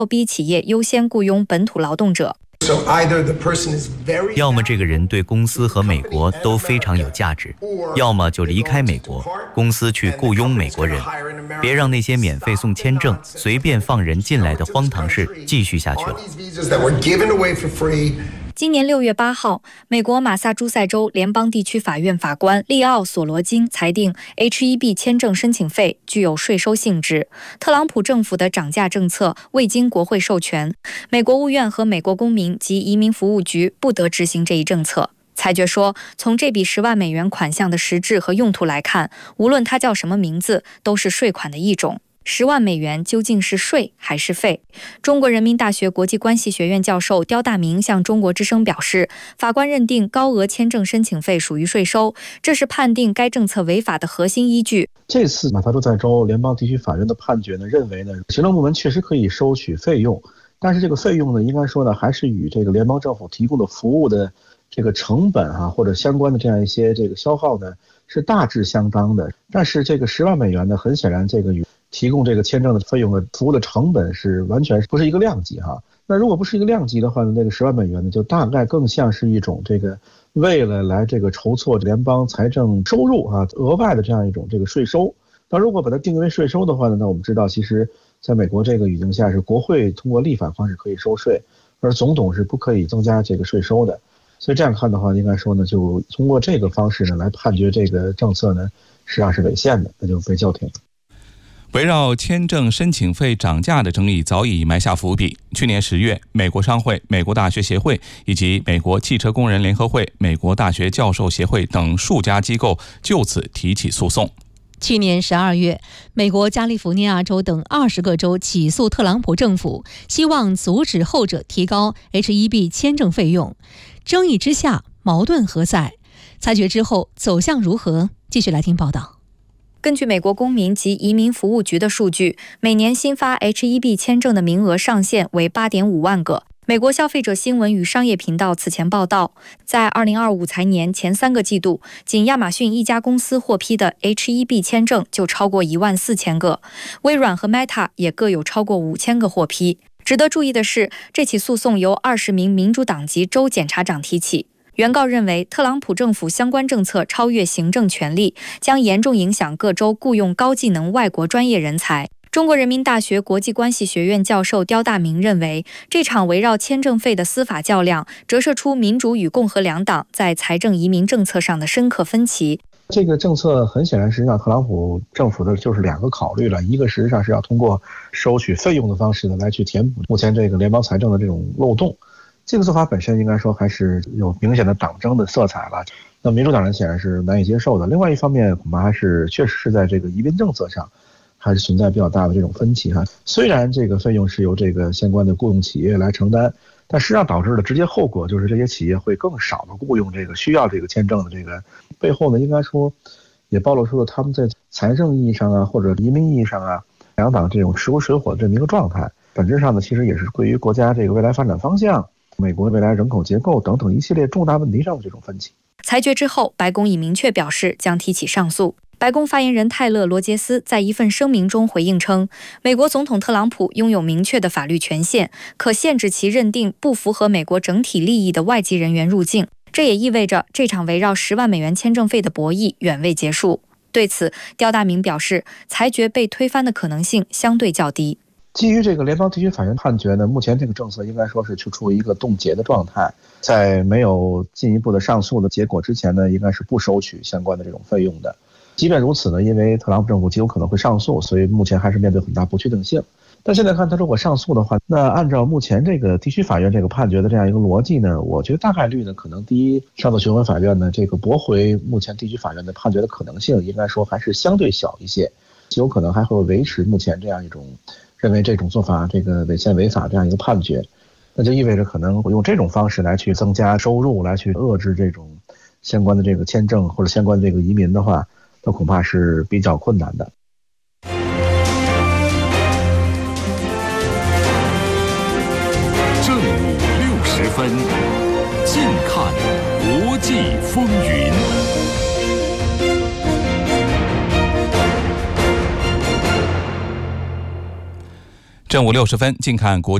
逼企业优先雇佣本土劳动者。 要么这个人对公司和美国都非常有价值，要么就离开美国，公司去雇佣美国人，别让那些免费送签证、随便放人进来的荒唐事继续下去了。 今年6月8号，美国马萨诸塞州联邦地区法院法官利奥·索罗金裁定 H-1B 签证申请费具有税收性质。特朗普政府的涨价政策未经国会授权，美国务院和美国公民及移民服务局不得执行这一政策。裁决说，从这笔10万美元款项的实质和用途来看，无论它叫什么名字，都是税款的一种。10万美元究竟是税还是费？中国人民大学国际关系学院教授刁大明向中国之声表示，法官认定高额签证申请费属于税收，这是判定该政策违法的核心依据。 这次马萨诸塞州联邦地区法院的判决呢，认为呢，行政部门确实可以收取费用，但是这个费用呢，应该说呢，还是与这个联邦政府提供的服务的这个成本或者相关的这样一些这个消耗呢，是大致相当的。但是这个10万美元呢，很显然这个与提供这个签证的费用的服务的成本是完全不是一个量级那如果不是一个量级的话呢，那个10万美元呢，就大概更像是一种这个为了来这个筹措联邦财政收入额外的这样一种这个税收。那如果把它定义为税收的话呢，那我们知道其实在美国这个语境下是国会通过立法方式可以收税，而总统是不可以增加这个税收的。所以这样看的话，应该说呢，就通过这个方式呢来判决这个政策呢实际上是违宪的，那就被叫停了。 围绕签证申请费涨价的争议早已埋下伏笔。去年10月，美国商会、美国大学协会以及美国汽车工人联合会、美国大学教授协会等数家机构就此提起诉讼。 去年12月，美国加利福尼亚州等20个州起诉特朗普政府，希望阻止后者提高 H-1B 签证费用。争议之下，矛盾何在？裁决之后走向如何？继续来听报道。 根据美国公民及移民服务局的数据，每年新发 H-1B 签证的名额上限为 8.5 万个。美国消费者新闻与商业频道此前报道，在2025财年前3个季度，仅亚马逊一家公司获批的 H-1B 签证就超过14000个，微软和 Meta 也各有超过5000个获批。值得注意的是，这起诉讼由20名民主党籍州检察长提起。原告认为，特朗普政府相关政策超越行政权力，将严重影响各州雇佣高技能外国专业人才。中国人民大学国际关系学院教授刁大明认为，这场围绕签证费的司法较量，折射出民主与共和两党在财政移民政策上的深刻分歧。 这个政策很显然实际上特朗普政府的就是2个考虑了，一个实际上是要通过收取费用的方式呢来去填补目前这个联邦财政的这种漏洞。这个做法本身应该说还是有明显的党争的色彩了，那民主党人显然是难以接受的。另外一方面，恐怕还是确实是在这个移民政策上还是存在比较大的这种分歧虽然这个费用是由这个相关的雇佣企业来承担，但实际上导致的直接后果就是这些企业会更少的雇佣这个需要这个签证的这个背后呢，应该说也暴露出了他们在财政意义上或者移民意义上两党这种势如水火的这么一个状态。本质上呢，其实也是对于国家这个未来发展方向、美国未来人口结构等等一系列重大问题上的这种分歧。 裁决之后，白宫已明确表示将提起上诉。白宫发言人泰勒·罗杰斯在一份声明中回应称，美国总统特朗普拥有明确的法律权限，可限制其认定不符合美国整体利益的外籍人员入境。这也意味着这场围绕10万美元签证费的博弈远未结束。对此，刁大明表示，裁决被推翻的可能性相对较低。 基于这个联邦地区法院判决呢，目前这个政策应该说是处于一个冻结的状态，在没有进一步的上诉的结果之前呢，应该是不收取相关的这种费用的。即便如此呢，因为特朗普政府极有可能会上诉，所以目前还是面对很大不确定性。但现在看他如果上诉的话，那按照目前这个地区法院这个判决的这样一个逻辑呢，我觉得大概率呢，可能第一，上诉巡回法院呢这个驳回目前地区法院的判决的可能性，应该说还是相对小一些，极有可能还会维持目前这样一种认为这种做法这个违宪违法这样一个判决。那就意味着可能用这种方式来去增加收入，来去遏制这种相关的这个签证或者相关的这个移民的话，那恐怕是比较困难的。 正午60分，近看国际风云。 正午60分，近看国